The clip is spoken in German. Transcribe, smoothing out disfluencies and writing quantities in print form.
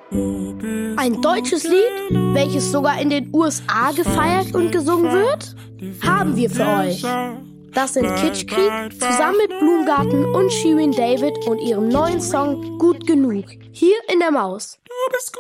Ein deutsches Lied, welches sogar in den USA gefeiert und gesungen wird, haben wir für euch. Das sind Kitschkrieg zusammen mit Blumengarten und Shirin David und ihrem neuen Song Gut genug. Hier in der Maus.